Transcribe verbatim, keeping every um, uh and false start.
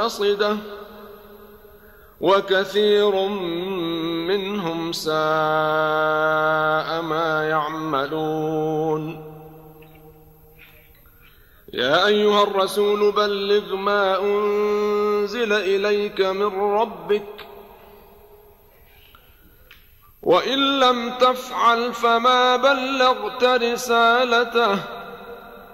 قاصدة وكثير منهم ساء ما يعملون. يا أيها الرسول بلغ ما أنزل إليك من ربك وإن لم تفعل فما بلغت رسالته